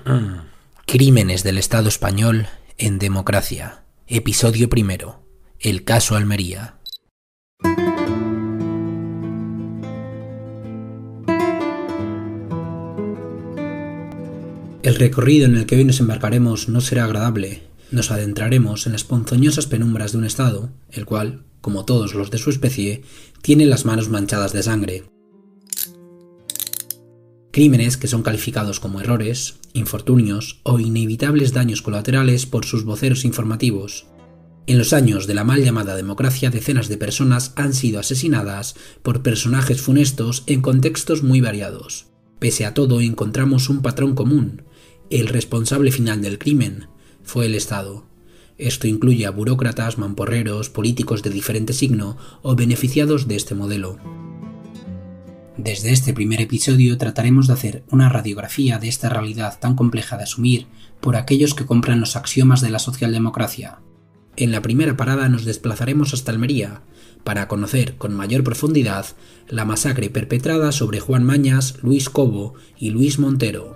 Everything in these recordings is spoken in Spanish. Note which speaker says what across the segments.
Speaker 1: Crímenes del Estado español en democracia. Episodio primero. El caso Almería. El recorrido en el que hoy nos embarcaremos no será agradable. Nos adentraremos en las ponzoñosas penumbras de un Estado, el cual, como todos los de su especie, tiene las manos manchadas de sangre. Crímenes que son calificados como errores, infortunios o inevitables daños colaterales por sus voceros informativos. En los años de la mal llamada democracia, decenas de personas han sido asesinadas por personajes funestos en contextos muy variados. Pese a todo, encontramos un patrón común. El responsable final del crimen fue el Estado. Esto incluye a burócratas, mamporreros, políticos de diferente signo o beneficiados de este modelo. Desde este primer episodio trataremos de hacer una radiografía de esta realidad tan compleja de asumir por aquellos que compran los axiomas de la socialdemocracia. En la primera parada nos desplazaremos hasta Almería, para conocer con mayor profundidad la masacre perpetrada sobre Juan Mañas, Luis Cobo y Luis Montero.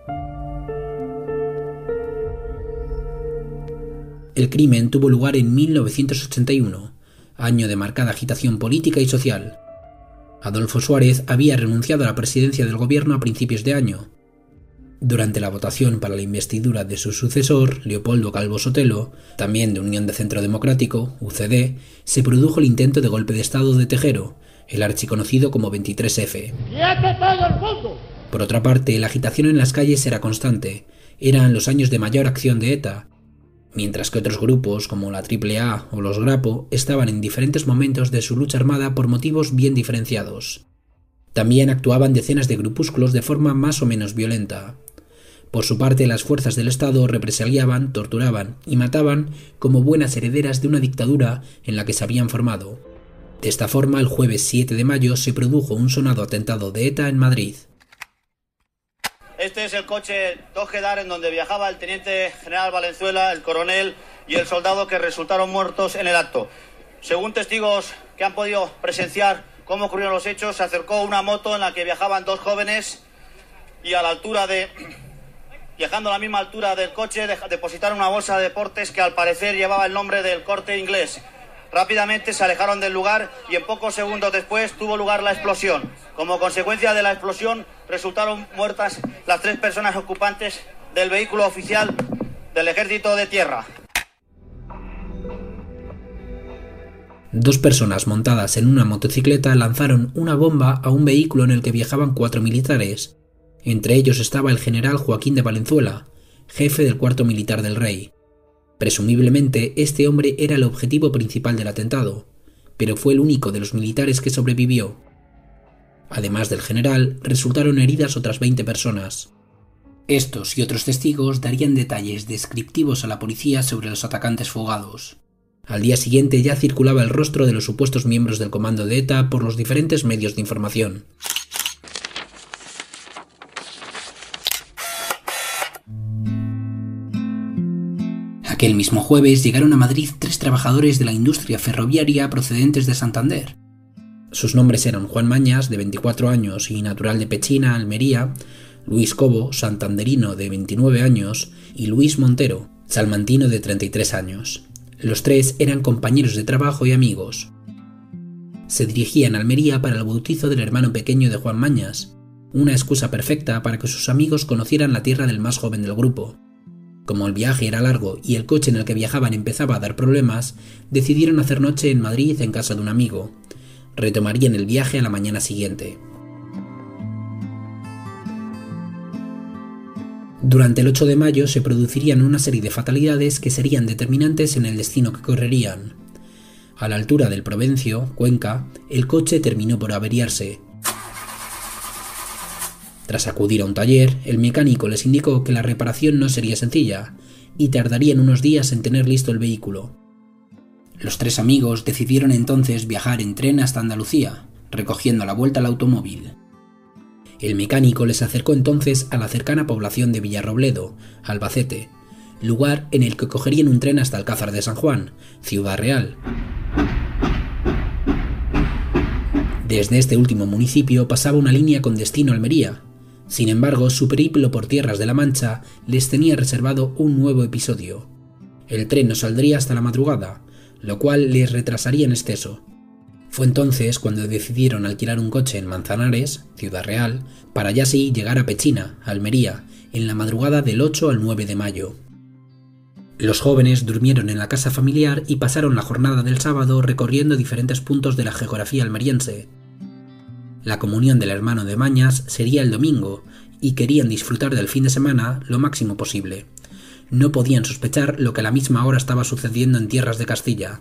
Speaker 1: El crimen tuvo lugar en 1981, año de marcada agitación política y social. Adolfo Suárez había renunciado a la presidencia del gobierno a principios de año. Durante la votación para la investidura de su sucesor, Leopoldo Calvo Sotelo, también de Unión de Centro Democrático, UCD, se produjo el intento de golpe de Estado de Tejero, el archiconocido como 23F. Por otra parte, la agitación en las calles era constante. Eran los años de mayor acción de ETA, mientras que otros grupos, como la AAA o los Grapo, estaban en diferentes momentos de su lucha armada por motivos bien diferenciados. También actuaban decenas de grupúsculos de forma más o menos violenta. Por su parte, las fuerzas del Estado represaliaban, torturaban y mataban como buenas herederas de una dictadura en la que se habían formado. De esta forma, el jueves 7 de mayo se produjo un sonado atentado de ETA en Madrid.
Speaker 2: Este es el coche Tojedar en donde viajaba el teniente general Valenzuela, el coronel y el soldado que resultaron muertos en el acto. Según testigos que han podido presenciar cómo ocurrieron los hechos, se acercó una moto en la que viajaban dos jóvenes y viajando a la misma altura del coche depositaron una bolsa de deportes que al parecer llevaba el nombre del Corte Inglés. Rápidamente se alejaron del lugar y en pocos segundos después tuvo lugar la explosión. Como consecuencia de la explosión resultaron muertas las 3 personas ocupantes del vehículo oficial del Ejército de Tierra.
Speaker 1: 2 personas montadas en una motocicleta lanzaron una bomba a un vehículo en el que viajaban 4 militares. Entre ellos estaba el general Joaquín de Valenzuela, jefe del Cuarto Militar del Rey. Presumiblemente, este hombre era el objetivo principal del atentado, pero fue el único de los militares que sobrevivió. Además del general, resultaron heridas otras 20 personas. Estos y otros testigos darían detalles descriptivos a la policía sobre los atacantes fugados. Al día siguiente ya circulaba el rostro de los supuestos miembros del comando de ETA por los diferentes medios de información. Aquel mismo jueves llegaron a Madrid 3 trabajadores de la industria ferroviaria procedentes de Santander. Sus nombres eran Juan Mañas, de 24 años y natural de Pechina, Almería, Luis Cobo, santanderino de 29 años, y Luis Montero, salmantino de 33 años. Los 3 eran compañeros de trabajo y amigos. Se dirigían a Almería para el bautizo del hermano pequeño de Juan Mañas, una excusa perfecta para que sus amigos conocieran la tierra del más joven del grupo. Como el viaje era largo y el coche en el que viajaban empezaba a dar problemas, decidieron hacer noche en Madrid en casa de un amigo. Retomarían el viaje a la mañana siguiente. Durante el 8 de mayo se producirían una serie de fatalidades que serían determinantes en el destino que correrían. A la altura del Provencio, Cuenca, el coche terminó por averiarse. Tras acudir a un taller, el mecánico les indicó que la reparación no sería sencilla y tardarían unos días en tener listo el vehículo. Los 3 amigos decidieron entonces viajar en tren hasta Andalucía, recogiendo la vuelta al automóvil. El mecánico les acercó entonces a la cercana población de Villarrobledo, Albacete, lugar en el que cogerían un tren hasta Alcázar de San Juan, Ciudad Real. Desde este último municipio pasaba una línea con destino a Almería. Sin embargo, su periplo por tierras de la Mancha les tenía reservado un nuevo episodio. El tren no saldría hasta la madrugada, lo cual les retrasaría en exceso. Fue entonces cuando decidieron alquilar un coche en Manzanares, Ciudad Real, para ya así llegar a Pechina, Almería, en la madrugada del 8 al 9 de mayo. Los jóvenes durmieron en la casa familiar y pasaron la jornada del sábado recorriendo diferentes puntos de la geografía almeriense. La comunión del hermano de Mañas sería el domingo, y querían disfrutar del fin de semana lo máximo posible. No podían sospechar lo que a la misma hora estaba sucediendo en tierras de Castilla.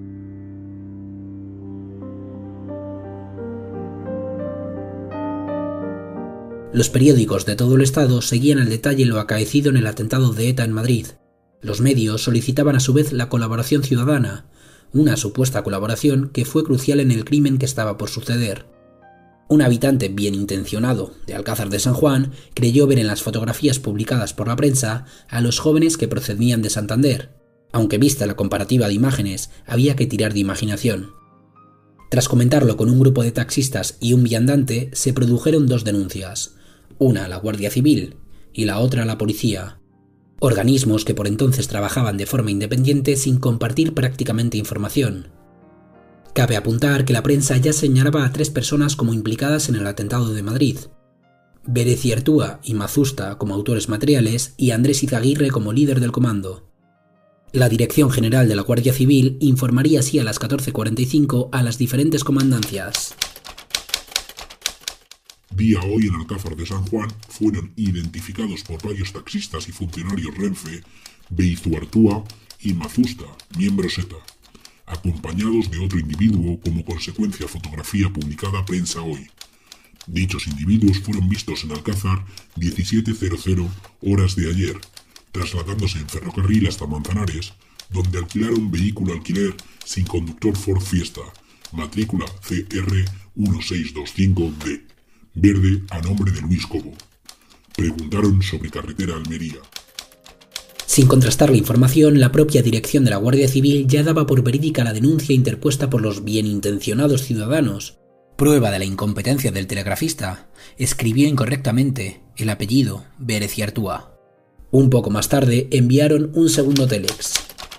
Speaker 1: Los periódicos de todo el estado seguían al detalle lo acaecido en el atentado de ETA en Madrid. Los medios solicitaban a su vez la colaboración ciudadana, una supuesta colaboración que fue crucial en el crimen que estaba por suceder. Un habitante bien intencionado de Alcázar de San Juan creyó ver en las fotografías publicadas por la prensa a los jóvenes que procedían de Santander, aunque vista la comparativa de imágenes había que tirar de imaginación. Tras comentarlo con un grupo de taxistas y un viandante, se produjeron dos denuncias, una a la Guardia Civil y la otra a la policía, organismos que por entonces trabajaban de forma independiente sin compartir prácticamente información. Cabe apuntar que la prensa ya señalaba a 3 personas como implicadas en el atentado de Madrid: Bereciartúa y Mazusta como autores materiales y Andrés Izaguirre como líder del comando. La Dirección General de la Guardia Civil informaría así a las 14:45 a las diferentes comandancias.
Speaker 3: Día hoy en Alcázar de San Juan fueron identificados por varios taxistas y funcionarios Renfe Beizuartúa y Mazusta, miembros ETA, acompañados de otro individuo como consecuencia fotografía publicada Prensa Hoy. Dichos individuos fueron vistos en Alcázar 17:00 horas de ayer, trasladándose en ferrocarril hasta Manzanares, donde alquilaron vehículo alquiler sin conductor Ford Fiesta, matrícula CR 1625D, verde a nombre de Luis Cobo. Preguntaron sobre carretera Almería.
Speaker 1: Sin contrastar la información, la propia dirección de la Guardia Civil ya daba por verídica la denuncia interpuesta por los bienintencionados ciudadanos. Prueba de la incompetencia del telegrafista, escribió incorrectamente el apellido Bereciartúa. Un poco más tarde enviaron un segundo telex.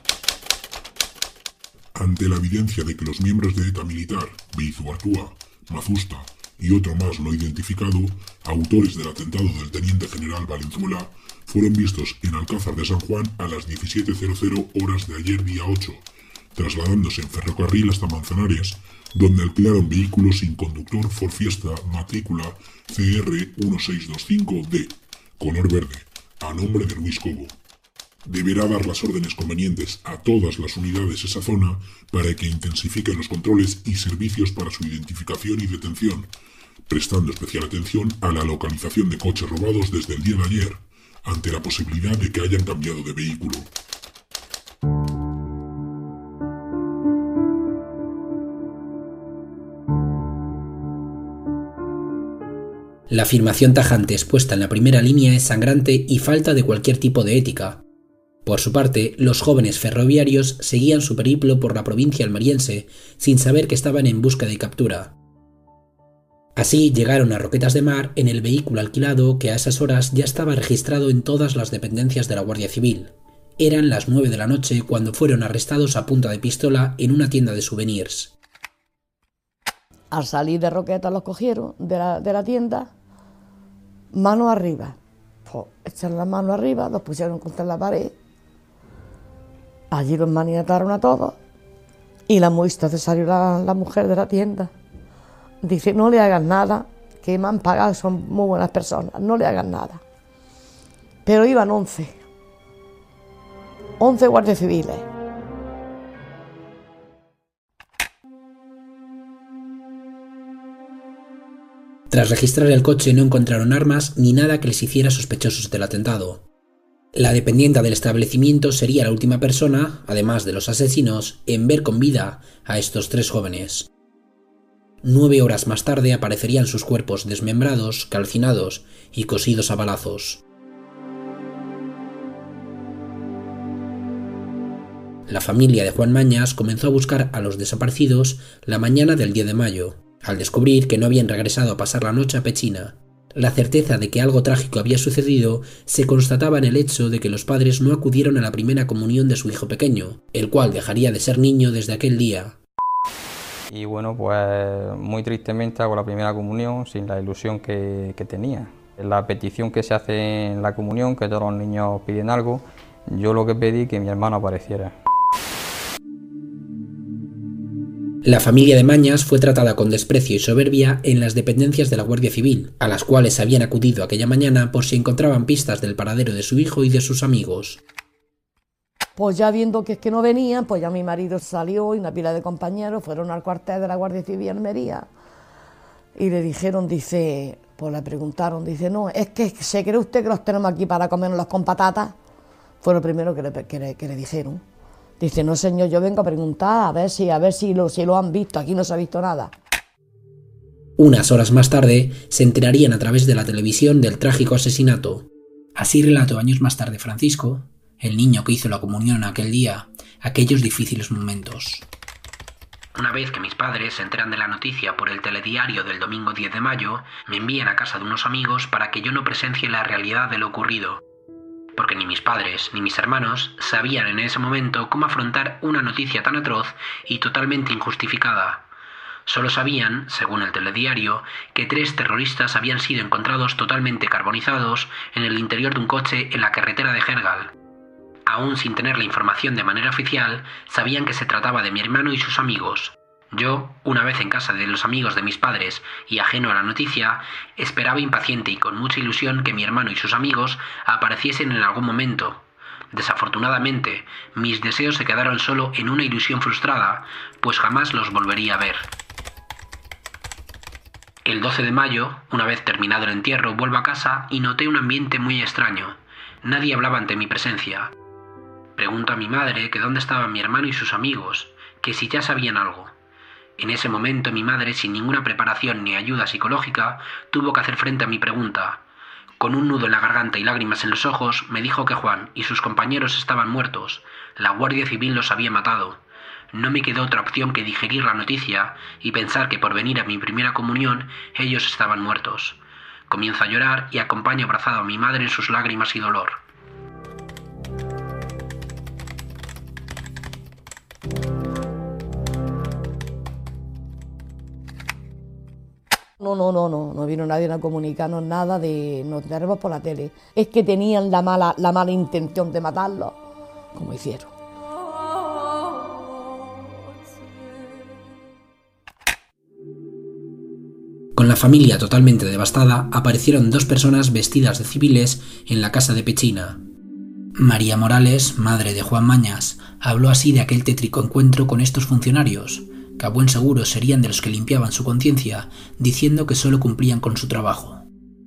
Speaker 3: Ante la evidencia de que los miembros de ETA militar, Beizuartúa, Mazusta y otro más no identificado, autores del atentado del teniente general Valenzuela, fueron vistos en Alcázar de San Juan a las 17:00 horas de ayer día 8, trasladándose en ferrocarril hasta Manzanares, donde alquilaron vehículos sin conductor Ford Fiesta, matrícula CR 1625D, color verde, a nombre de Luis Cobo. Deberá dar las órdenes convenientes a todas las unidades de esa zona para que intensifiquen los controles y servicios para su identificación y detención, prestando especial atención a la localización de coches robados desde el día de ayer, ante la posibilidad de que hayan cambiado de vehículo.
Speaker 1: La afirmación tajante expuesta en la primera línea es sangrante y falta de cualquier tipo de ética. Por su parte, los jóvenes ferroviarios seguían su periplo por la provincia almeriense sin saber que estaban en busca de captura. Así llegaron a Roquetas de Mar en el vehículo alquilado que a esas horas ya estaba registrado en todas las dependencias de la Guardia Civil. Eran las 9 de la noche cuando fueron arrestados a punta de pistola en una tienda de souvenirs.
Speaker 4: Al salir de Roquetas los cogieron de la tienda, mano arriba. Pues echaron la mano arriba, los pusieron contra la pared. Allí los maniataron a todos y entonces salió la mujer de la tienda. Dice, no le hagan nada, que me han pagado, son muy buenas personas, no le hagan nada. Pero iban 11 guardias civiles.
Speaker 1: Tras registrar el coche no encontraron armas ni nada que les hiciera sospechosos del atentado. La dependienta del establecimiento sería la última persona, además de los asesinos, en ver con vida a estos 3 jóvenes. 9 horas más tarde aparecerían sus cuerpos desmembrados, calcinados y cosidos a balazos. La familia de Juan Mañas comenzó a buscar a los desaparecidos la mañana del 10 de mayo, al descubrir que no habían regresado a pasar la noche a Pechina. La certeza de que algo trágico había sucedido se constataba en el hecho de que los padres no acudieron a la primera comunión de su hijo pequeño, el cual dejaría de ser niño desde aquel día.
Speaker 5: Y bueno, pues muy tristemente hago la primera comunión sin la ilusión que tenía. La petición que se hace en la comunión, que todos los niños piden algo, yo lo que pedí que mi hermano apareciera.
Speaker 1: La familia de Mañas fue tratada con desprecio y soberbia en las dependencias de la Guardia Civil, a las cuales habían acudido aquella mañana por si encontraban pistas del paradero de su hijo y de sus amigos.
Speaker 4: Pues ya viendo que es que no venían, pues ya mi marido salió y una pila de compañeros fueron al cuartel de la Guardia Civil en Almería y le dijeron, dice, pues le preguntaron, dice, no, es que ¿se cree usted que los tenemos aquí para comernos con patatas? Fue lo primero que le dijeron. Dice, no señor, yo vengo a preguntar a ver si lo han visto, aquí no se ha visto nada.
Speaker 1: Unas horas más tarde se enterarían a través de la televisión del trágico asesinato. Así relató años más tarde Francisco, el niño que hizo la comunión aquel día, aquellos difíciles momentos. Una vez que mis padres se enteran de la noticia por el telediario del domingo 10 de mayo, me envían a casa de unos amigos para que yo no presencie la realidad de lo ocurrido. Porque ni mis padres ni mis hermanos sabían en ese momento cómo afrontar una noticia tan atroz y totalmente injustificada. Solo sabían, según el telediario, que 3 terroristas habían sido encontrados totalmente carbonizados en el interior de un coche en la carretera de Gergal. Aún sin tener la información de manera oficial, sabían que se trataba de mi hermano y sus amigos. Yo, una vez en casa de los amigos de mis padres y ajeno a la noticia, esperaba impaciente y con mucha ilusión que mi hermano y sus amigos apareciesen en algún momento. Desafortunadamente, mis deseos se quedaron solo en una ilusión frustrada, pues jamás los volvería a ver. El 12 de mayo, una vez terminado el entierro, vuelvo a casa y noté un ambiente muy extraño. Nadie hablaba ante mi presencia. Pregunto a mi madre que dónde estaban mi hermano y sus amigos, que si ya sabían algo. En ese momento mi madre, sin ninguna preparación ni ayuda psicológica, tuvo que hacer frente a mi pregunta. Con un nudo en la garganta y lágrimas en los ojos, me dijo que Juan y sus compañeros estaban muertos. La Guardia Civil los había matado. No me quedó otra opción que digerir la noticia y pensar que por venir a mi primera comunión ellos estaban muertos. Comienzo a llorar y acompaño abrazado a mi madre en sus lágrimas y dolor.
Speaker 4: No vino nadie a comunicarnos nada de nos enteramos por la tele. Es que tenían la mala intención de matarlo, como hicieron.
Speaker 1: Con la familia totalmente devastada, aparecieron 2 personas vestidas de civiles en la casa de Pechina. María Morales, madre de Juan Mañas, habló así de aquel tétrico encuentro con estos funcionarios, que a buen seguro serían de los que limpiaban su conciencia, diciendo que solo cumplían con su trabajo.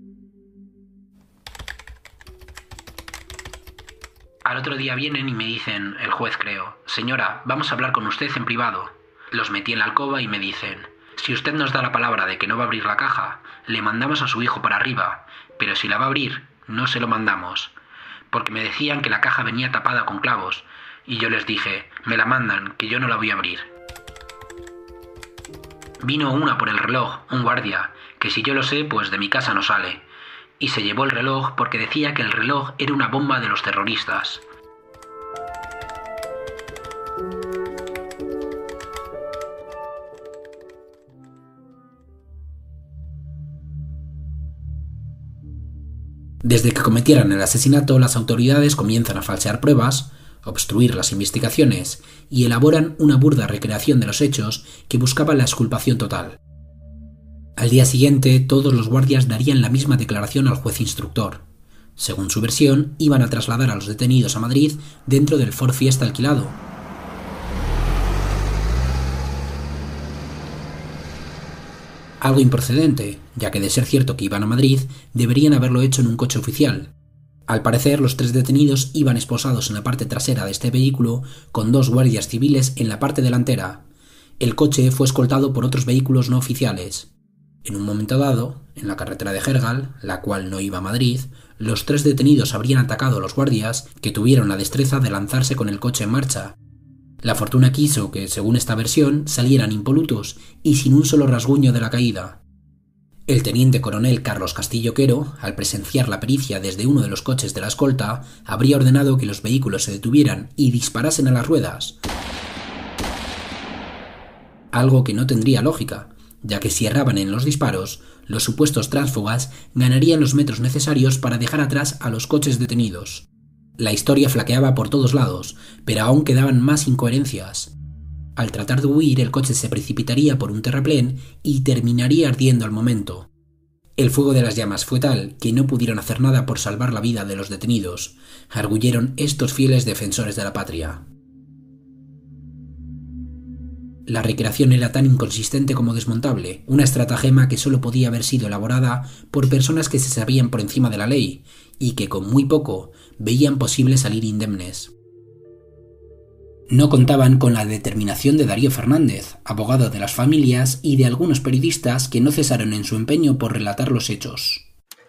Speaker 1: Al otro día vienen y me dicen, el juez creo, señora, vamos a hablar con usted en privado. Los metí en la alcoba y me dicen, si usted nos da la palabra de que no va a abrir la caja, le mandamos a su hijo para arriba, pero si la va a abrir, no se lo mandamos. Porque me decían que la caja venía tapada con clavos, y yo les dije, me la mandan, que yo no la voy a abrir. Vino una por el reloj, un guardia, que si yo lo sé, pues de mi casa no sale. Y se llevó el reloj porque decía que el reloj era una bomba de los terroristas. Desde que cometieran el asesinato, las autoridades comienzan a falsear pruebas, obstruir las investigaciones y elaboran una burda recreación de los hechos que buscaba la exculpación total. Al día siguiente, todos los guardias darían la misma declaración al juez instructor. Según su versión, iban a trasladar a los detenidos a Madrid dentro del Ford Fiesta alquilado. Algo improcedente, ya que de ser cierto que iban a Madrid, deberían haberlo hecho en un coche oficial. Al parecer, los 3 detenidos iban esposados en la parte trasera de este vehículo, con 2 guardias civiles en la parte delantera. El coche fue escoltado por otros vehículos no oficiales. En un momento dado, en la carretera de Gergal, la cual no iba a Madrid, los 3 detenidos habrían atacado a los guardias, que tuvieron la destreza de lanzarse con el coche en marcha. La fortuna quiso que, según esta versión, salieran impolutos y sin un solo rasguño de la caída. El teniente coronel Carlos Castillo Quero, al presenciar la pericia desde uno de los coches de la escolta, habría ordenado que los vehículos se detuvieran y disparasen a las ruedas. Algo que no tendría lógica, ya que si erraban en los disparos, los supuestos tránsfugas ganarían los metros necesarios para dejar atrás a los coches detenidos. La historia flaqueaba por todos lados, pero aún quedaban más incoherencias. Al tratar de huir, el coche se precipitaría por un terraplén y terminaría ardiendo al momento. El fuego de las llamas fue tal que no pudieron hacer nada por salvar la vida de los detenidos, arguyeron estos fieles defensores de la patria. La recreación era tan inconsistente como desmontable, una estratagema que solo podía haber sido elaborada por personas que se sabían por encima de la ley y que con muy poco veían posible salir indemnes. No contaban con la determinación de Darío Fernández, abogado de las familias y de algunos periodistas que no cesaron en su empeño por relatar los hechos.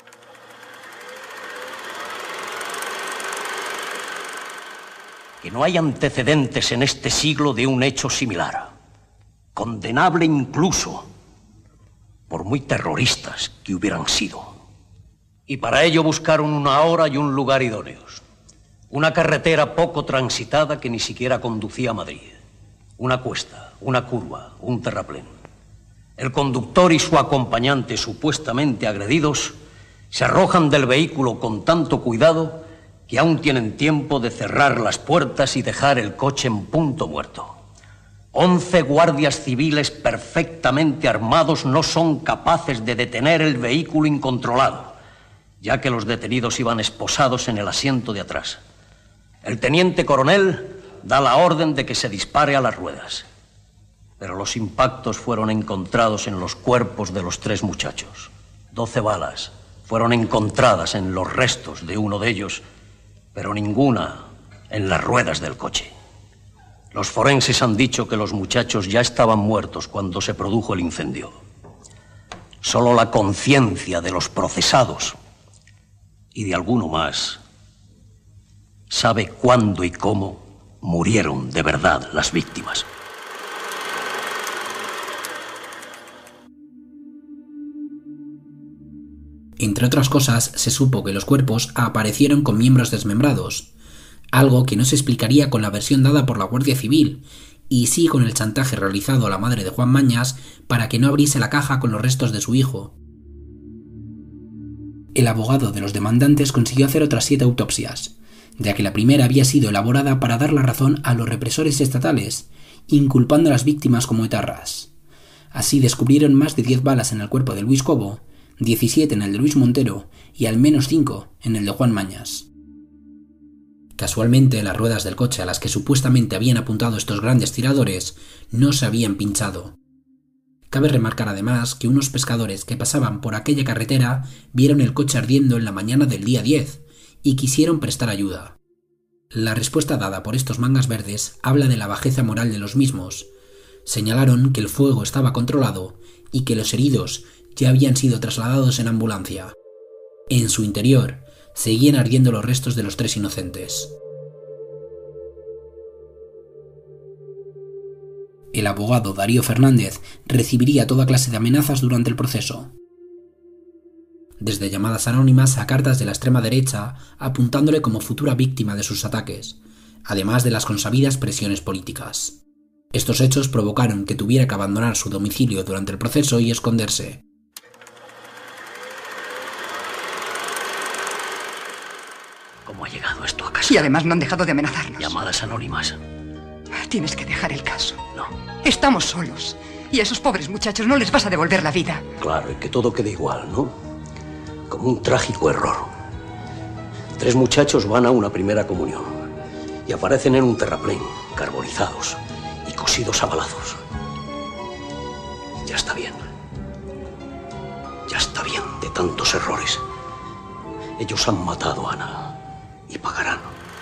Speaker 6: Que no hay antecedentes en este siglo de un hecho similar, condenable incluso, por muy terroristas que hubieran sido. Y para ello buscaron una hora y un lugar idóneos. Una carretera poco transitada que ni siquiera conducía a Madrid. Una cuesta, una curva, un terraplén. El conductor y su acompañante, supuestamente agredidos, se arrojan del vehículo con tanto cuidado que aún tienen tiempo de cerrar las puertas y dejar el coche en punto muerto. 11 guardias civiles perfectamente armados no son capaces de detener el vehículo incontrolado, ya que los detenidos iban esposados en el asiento de atrás. El teniente coronel da la orden de que se dispare a las ruedas, pero los impactos fueron encontrados en los cuerpos de los 3 muchachos. 12 balas fueron encontradas en los restos de uno de ellos, pero ninguna en las ruedas del coche. Los forenses han dicho que los muchachos ya estaban muertos cuando se produjo el incendio. Solo la conciencia de los procesados y de alguno más sabe cuándo y cómo murieron de verdad las víctimas.
Speaker 1: Entre otras cosas, se supo que los cuerpos aparecieron con miembros desmembrados, algo que no se explicaría con la versión dada por la Guardia Civil, y sí con el chantaje realizado a la madre de Juan Mañas para que no abriese la caja con los restos de su hijo. El abogado de los demandantes consiguió hacer otras 7 autopsias, ya que la primera había sido elaborada para dar la razón a los represores estatales, inculpando a las víctimas como etarras. Así descubrieron más de 10 balas en el cuerpo de Luis Cobo, 17 en el de Luis Montero y al menos 5 en el de Juan Mañas. Casualmente, las ruedas del coche a las que supuestamente habían apuntado estos grandes tiradores no se habían pinchado. Cabe remarcar además que unos pescadores que pasaban por aquella carretera vieron el coche ardiendo en la mañana del día 10 y quisieron prestar ayuda. La respuesta dada por estos mangas verdes habla de la bajeza moral de los mismos. Señalaron que el fuego estaba controlado y que los heridos ya habían sido trasladados en ambulancia. En su interior seguían ardiendo los restos de los 3 inocentes. El abogado Darío Fernández recibiría toda clase de amenazas durante el proceso, desde llamadas anónimas a cartas de la extrema derecha apuntándole como futura víctima de sus ataques, además de las consabidas presiones políticas. Estos hechos provocaron que tuviera que abandonar su domicilio durante el proceso y esconderse.
Speaker 6: ¿Cómo ha llegado esto a casa?
Speaker 7: Y además no han dejado de amenazarnos.
Speaker 6: Llamadas anónimas.
Speaker 7: Tienes que dejar el caso.
Speaker 6: No.
Speaker 7: Estamos solos. Y a esos pobres muchachos no les vas a devolver la vida.
Speaker 6: Claro, y que todo quede igual, ¿no? Como un trágico error. 3 muchachos van a una primera comunión y aparecen en un terraplén, carbonizados y cosidos a balazos. Ya está bien. Ya está bien de tantos errores. Ellos han matado a Ana y pagarán.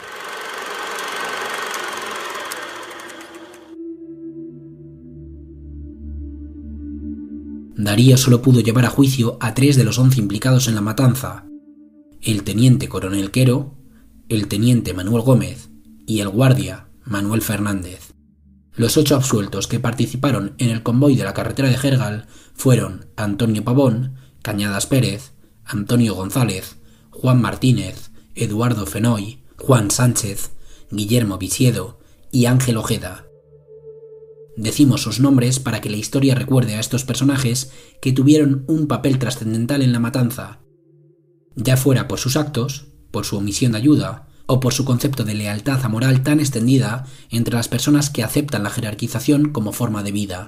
Speaker 1: Darío solo pudo llevar a juicio a 3 de los 11 implicados en la matanza: el teniente coronel Quero, el teniente Manuel Gómez y el guardia Manuel Fernández. Los 8 absueltos que participaron en el convoy de la carretera de Jergal fueron Antonio Pavón, Cañadas Pérez, Antonio González, Juan Martínez, Eduardo Fenoy, Juan Sánchez, Guillermo Visiedo y Ángel Ojeda. Decimos sus nombres para que la historia recuerde a estos personajes que tuvieron un papel trascendental en la matanza, ya fuera por sus actos, por su omisión de ayuda o por su concepto de lealtad moral tan extendida entre las personas que aceptan la jerarquización como forma de vida.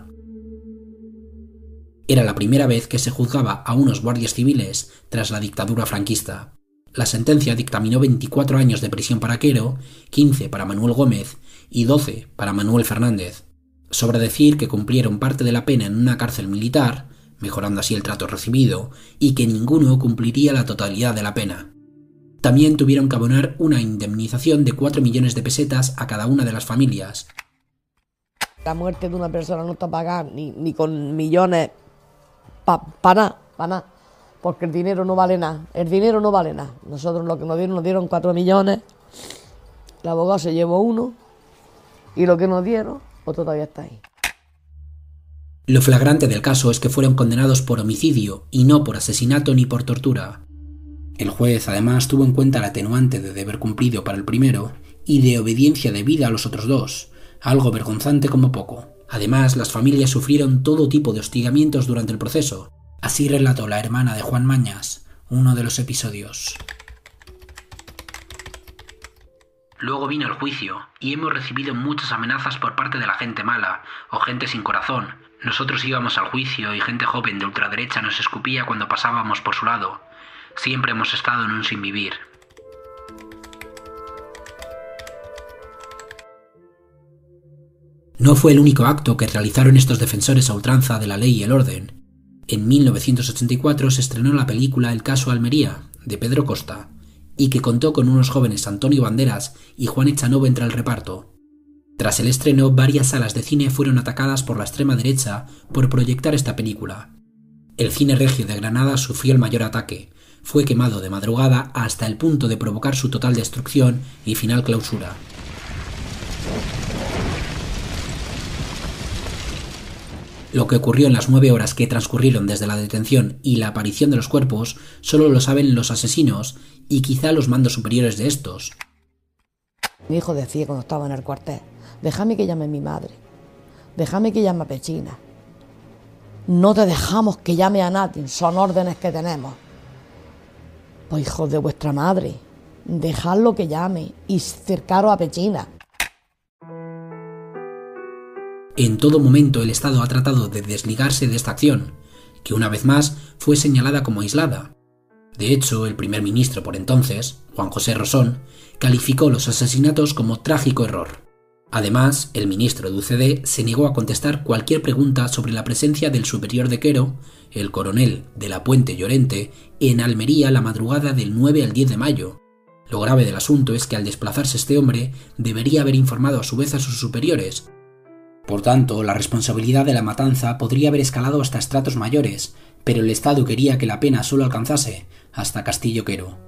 Speaker 1: Era la primera vez que se juzgaba a unos guardias civiles tras la dictadura franquista. La sentencia dictaminó 24 años de prisión para Quero, 15 para Manuel Gómez y 12 para Manuel Fernández. Sobra decir que cumplieron parte de la pena en una cárcel militar, mejorando así el trato recibido, y que ninguno cumpliría la totalidad de la pena. También tuvieron que abonar una indemnización de 4 millones de pesetas a cada una de las familias.
Speaker 4: La muerte de una persona no está pagada ni con millones para nada, porque el dinero no vale nada, Nosotros lo que nos dieron 4 millones, el abogado se llevó 1 y lo que nos dieron, pues todavía está ahí.
Speaker 1: Lo flagrante del caso es que fueron condenados por homicidio y no por asesinato ni por tortura. El juez además tuvo en cuenta el atenuante de deber cumplido para el primero y de obediencia debida a los otros dos, algo vergonzante como poco. Además, las familias sufrieron todo tipo de hostigamientos durante el proceso. Así relató la hermana de Juan Mañas uno de los episodios. Luego vino el juicio y hemos recibido muchas amenazas por parte de la gente mala o gente sin corazón. Nosotros íbamos al juicio y gente joven de ultraderecha nos escupía cuando pasábamos por su lado. Siempre hemos estado en un sinvivir. No fue el único acto que realizaron estos defensores a ultranza de la ley y el orden. En 1984 se estrenó la película El caso Almería, de Pedro Costa, y que contó con unos jóvenes Antonio Banderas y Juan Echanove entre el reparto. Tras el estreno, varias salas de cine fueron atacadas por la extrema derecha por proyectar esta película. El cine regio de Granada sufrió el mayor ataque. Fue quemado de madrugada hasta el punto de provocar su total destrucción y final clausura. Lo que ocurrió en las 9 horas que transcurrieron desde la detención y la aparición de los cuerpos solo lo saben los asesinos y quizá los mandos superiores de estos.
Speaker 4: Mi hijo decía cuando estaba en el cuartel: déjame que llame a mi madre, déjame que llame a Pechina. No te dejamos que llame a nadie, son órdenes que tenemos. Pues hijos de vuestra madre, dejadlo que llame y cercaros a Pechina.
Speaker 1: En todo momento el Estado ha tratado de desligarse de esta acción, que una vez más fue señalada como aislada. De hecho, el primer ministro por entonces, Juan José Rosón, calificó los asesinatos como trágico error. Además, el ministro de UCD se negó a contestar cualquier pregunta sobre la presencia del superior de Quero, el coronel de la Puente Llorente, en Almería la madrugada del 9 al 10 de mayo. Lo grave del asunto es que al desplazarse este hombre debería haber informado a su vez a sus superiores. Por tanto, la responsabilidad de la matanza podría haber escalado hasta estratos mayores, pero el Estado quería que la pena solo alcanzase hasta Castillo Quero.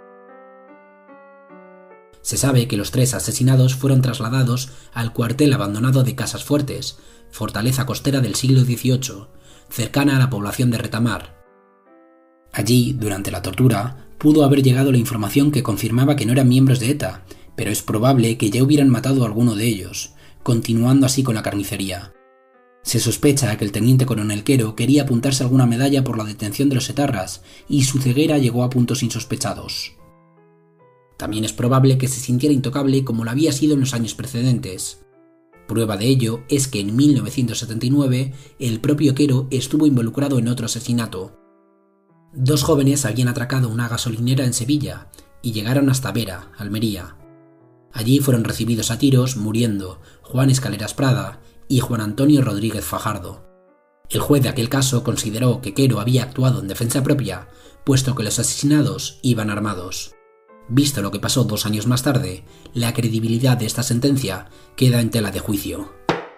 Speaker 1: Se sabe que los 3 asesinados fueron trasladados al cuartel abandonado de Casas Fuertes, fortaleza costera del siglo XVIII, cercana a la población de Retamar. Allí, durante la tortura, pudo haber llegado la información que confirmaba que no eran miembros de ETA, pero es probable que ya hubieran matado a alguno de ellos, continuando así con la carnicería. Se sospecha que el teniente coronel Quero quería apuntarse alguna medalla por la detención de los etarras y su ceguera llegó a puntos insospechados. También es probable que se sintiera intocable como lo había sido en los años precedentes. Prueba de ello es que en 1979 el propio Quero estuvo involucrado en otro asesinato. 2 jóvenes habían atracado una gasolinera en Sevilla y llegaron hasta Vera, Almería. Allí fueron recibidos a tiros, muriendo Juan Escaleras Prada y Juan Antonio Rodríguez Fajardo. El juez de aquel caso consideró que Quero había actuado en defensa propia, puesto que los asesinados iban armados. Visto lo que pasó 2 años más tarde, la credibilidad de esta sentencia queda en tela de juicio.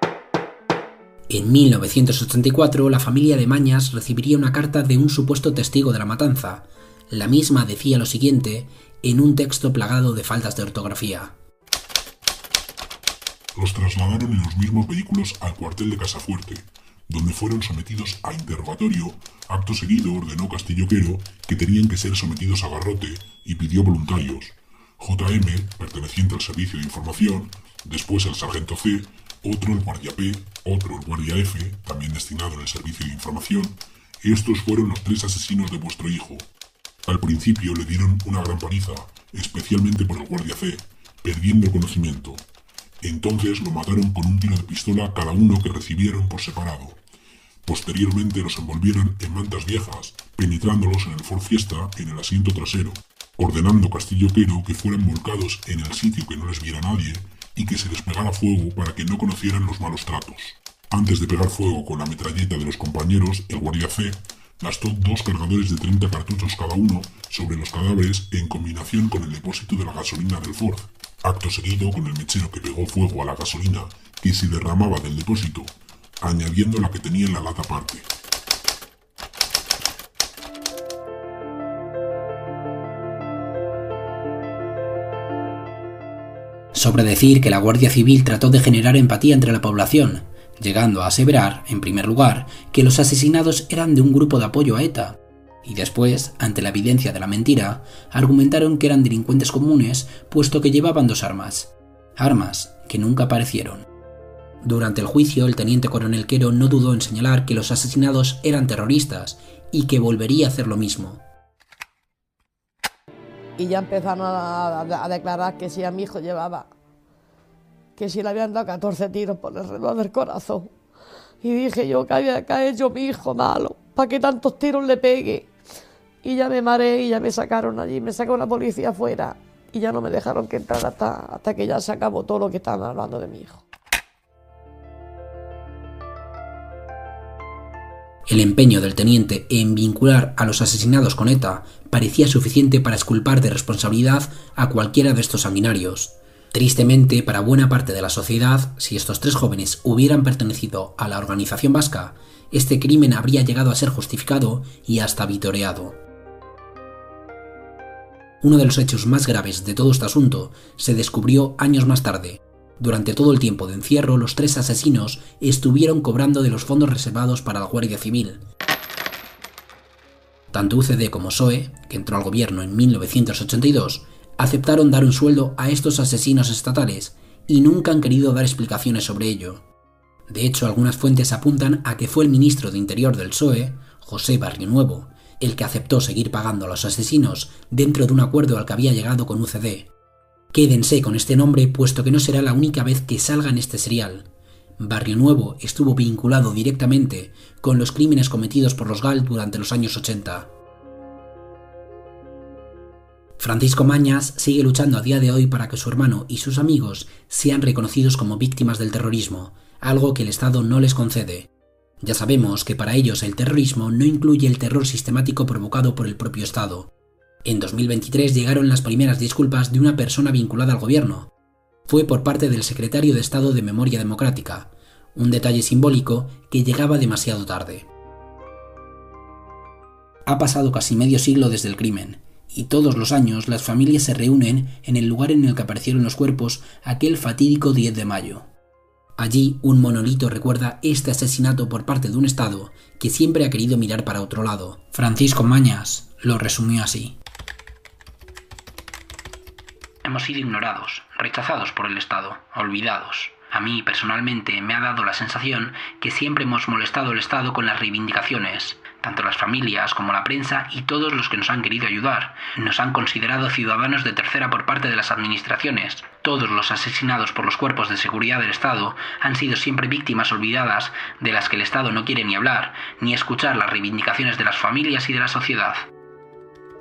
Speaker 1: En 1984, la familia de Mañas recibiría una carta de un supuesto testigo de la matanza. La misma decía lo siguiente en un texto plagado de faltas de ortografía.
Speaker 3: Los trasladaron en los mismos vehículos al cuartel de Casafuerte, donde fueron sometidos a interrogatorio. Acto seguido ordenó Castillo Quero que tenían que ser sometidos a garrote y pidió voluntarios. JM, perteneciente al Servicio de Información, después el Sargento C, otro el Guardia P, otro el Guardia F, también destinado en el Servicio de Información. Estos fueron los 3 asesinos de vuestro hijo. Al principio le dieron una gran paliza, especialmente por el Guardia C, perdiendo el conocimiento. Entonces lo mataron con un tiro de pistola cada uno que recibieron por separado. Posteriormente los envolvieron en mantas viejas, penetrándolos en el Ford Fiesta en el asiento trasero, ordenando Castillo Quero que fueran volcados en el sitio que no les viera nadie y que se les pegara fuego para que no conocieran los malos tratos. Antes de pegar fuego con la metralleta de los compañeros, el Guardia C gastó 2 cargadores de 30 cartuchos cada uno sobre los cadáveres en combinación con el depósito de la gasolina del Ford. Acto seguido, con el mechero que pegó fuego a la gasolina que se derramaba del depósito, añadiendo la que tenía en la lata aparte.
Speaker 1: Sobra decir que la Guardia Civil trató de generar empatía entre la población, llegando a aseverar, en primer lugar, que los asesinados eran de un grupo de apoyo a ETA, y después, ante la evidencia de la mentira, argumentaron que eran delincuentes comunes, puesto que llevaban 2 armas que nunca aparecieron. Durante el juicio, el teniente coronel Quero no dudó en señalar que los asesinados eran terroristas y que volvería a hacer lo mismo.
Speaker 4: Y ya empezaron a declarar que si a mi hijo llevaba, que si le habían dado 14 tiros por el reloj del corazón. Y dije yo, que ha hecho mi hijo malo, para que tantos tiros le pegue. Y ya me mareé y ya me sacaron allí, me sacó la policía afuera y ya no me dejaron que entrar hasta que ya se acabó todo lo que estaban hablando de mi hijo.
Speaker 1: El empeño del teniente en vincular a los asesinados con ETA parecía suficiente para exculpar de responsabilidad a cualquiera de estos sanguinarios. Tristemente, para buena parte de la sociedad, si estos 3 jóvenes hubieran pertenecido a la organización vasca, este crimen habría llegado a ser justificado y hasta vitoreado. Uno de los hechos más graves de todo este asunto se descubrió años más tarde. Durante todo el tiempo de encierro, los 3 asesinos estuvieron cobrando de los fondos reservados para la Guardia Civil. Tanto UCD como PSOE, que entró al gobierno en 1982, aceptaron dar un sueldo a estos asesinos estatales y nunca han querido dar explicaciones sobre ello. De hecho, algunas fuentes apuntan a que fue el ministro de Interior del PSOE, José Barrionuevo, el que aceptó seguir pagando a los asesinos dentro de un acuerdo al que había llegado con UCD. Quédense con este nombre, puesto que no será la única vez que salga en este serial. Barrionuevo estuvo vinculado directamente con los crímenes cometidos por los GAL durante los años 80. Francisco Mañas sigue luchando a día de hoy para que su hermano y sus amigos sean reconocidos como víctimas del terrorismo, algo que el Estado no les concede. Ya sabemos que para ellos el terrorismo no incluye el terror sistemático provocado por el propio Estado. En 2023 llegaron las primeras disculpas de una persona vinculada al gobierno. Fue por parte del secretario de Estado de Memoria Democrática, un detalle simbólico que llegaba demasiado tarde. Ha pasado casi medio siglo desde el crimen, y todos los años las familias se reúnen en el lugar en el que aparecieron los cuerpos aquel fatídico 10 de mayo. Allí un monolito recuerda este asesinato por parte de un Estado que siempre ha querido mirar para otro lado. Francisco Mañas lo resumió así. Hemos sido ignorados, rechazados por el Estado, olvidados. A mí, personalmente, me ha dado la sensación que siempre hemos molestado al Estado con las reivindicaciones. Tanto las familias como la prensa y todos los que nos han querido ayudar. Nos han considerado ciudadanos de tercera por parte de las administraciones. Todos los asesinados por los cuerpos de seguridad del Estado han sido siempre víctimas olvidadas de las que el Estado no quiere ni hablar, ni escuchar las reivindicaciones de las familias y de la sociedad.